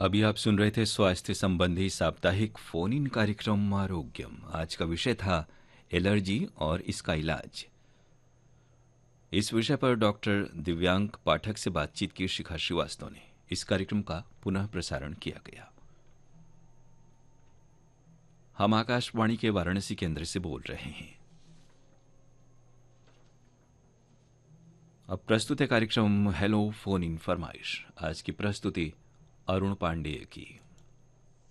अभी आप सुन रहे थे स्वास्थ्य संबंधी साप्ताहिक फोन इन कार्यक्रम आरोग्यम। आज का विषय था एलर्जी और इसका इलाज। इस विषय पर डॉक्टर दिव्यांग पाठक से बातचीत की शिखा श्रीवास्तव ने। इस कार्यक्रम का पुनः प्रसारण किया गया। हम आकाशवाणी के वाराणसी केंद्र से बोल रहे हैं। अब प्रस्तुत है कार्यक्रम हेलो फोन इन फरमाइश। आज की प्रस्तुति अरुण पांडेय की।